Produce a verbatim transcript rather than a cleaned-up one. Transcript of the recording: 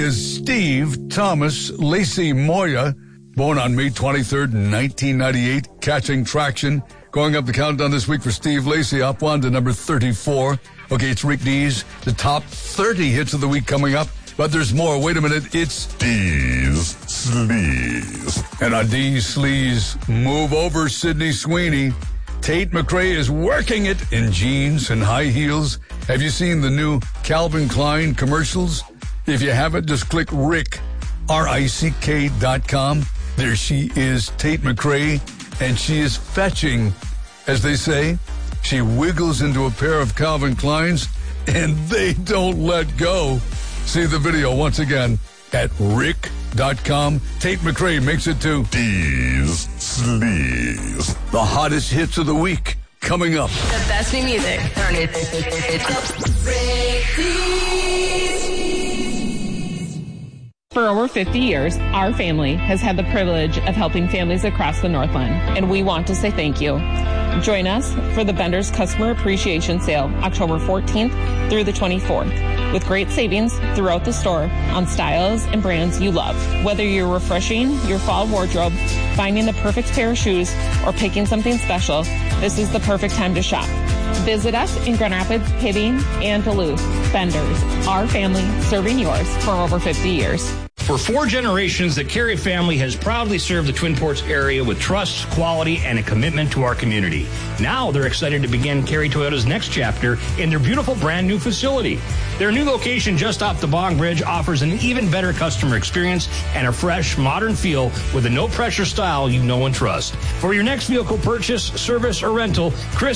is Steve Thomas Lacey Moya, born on May twenty-third, nineteen ninety-eight, catching traction. Going up the countdown this week for Steve Lacey, up one to number thirty-four. Okay, it's Rick Dees, the top thirty hits of the week coming up. But there's more. Wait a minute. It's Dees Sleaze. And on Dees Sleaze, move over Sydney Sweeney. Tate McRae is working it in jeans and high heels. Have you seen the new Calvin Klein commercials? If you haven't, just click Rick, R I C K dot com. There she is, Tate McRae, and she is fetching, as they say. She wiggles into a pair of Calvin Kleins, and they don't let go. See the video once again at rick dot com. Tate McRae makes it to Dees Sleaze. The hottest hits of the week coming up. The best new music. Turn it. It's Rick Dees. For over fifty years, our family has had the privilege of helping families across the Northland, and we want to say thank you. Join us for the Bender's Customer Appreciation Sale, October fourteenth through the twenty-fourth, with great savings throughout the store on styles and brands you love. Whether you're refreshing your fall wardrobe, finding the perfect pair of shoes, or picking something special, this is the perfect time to shop. Visit us in Grand Rapids, Hibbing, and Duluth. Bender's, our family serving yours for over fifty years. For four generations, the Carey family has proudly served the Twin Ports area with trust, quality, and a commitment to our community. Now they're excited to begin Carey Toyota's next chapter in their beautiful brand new facility. Their new location just off the Bong Bridge offers an even better customer experience and a fresh, modern feel with a no-pressure style you know and trust. For your next vehicle purchase, service, or rental, Chris